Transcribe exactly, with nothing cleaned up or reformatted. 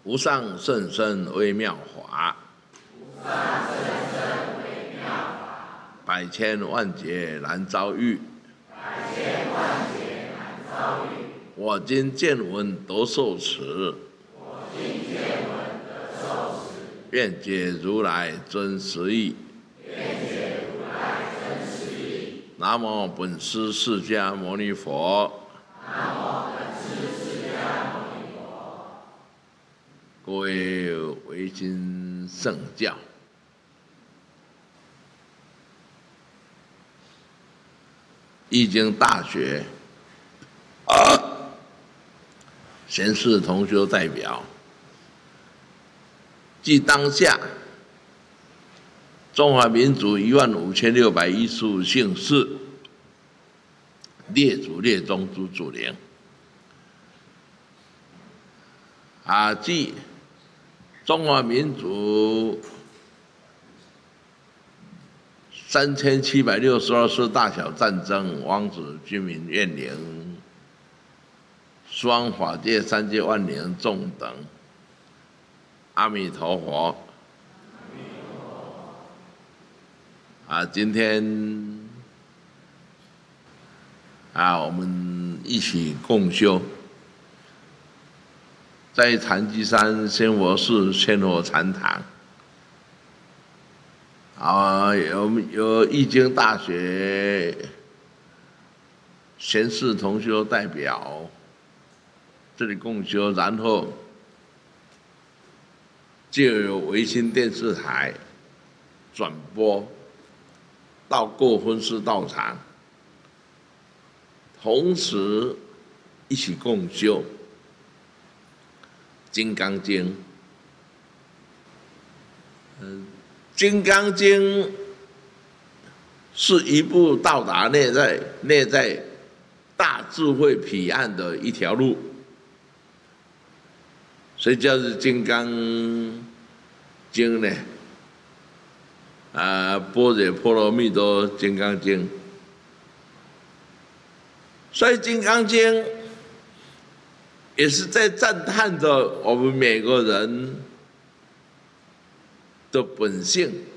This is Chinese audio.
无上甚深微妙法，百千万劫难遭遇。我今见闻得受持，愿解如来真实义。南无本师释迦牟尼佛。各位维新圣教，易经大学贤士同修代表，即当下中华民族一万五千六百一十五姓氏列祖列宗诸祖灵，啊，即中华民族三千七百六十二次大小战争，王子居民怨灵，双法界三界万灵众等，阿弥陀佛。啊，今天啊，我们一起共修。在禅机山仙佛寺千佛禅堂，啊，有有易经大学贤士同修代表这里共修，然后就有维新电视台转播到各分寺道场，同时一起共修《金刚经》。嗯，《金刚经》是一部到达内在、内在大智慧彼岸的一条路，所以叫做《金刚经》呢。啊，般若波罗蜜多金刚经。所以《金刚经》也是在赞叹着我们每个人的本性，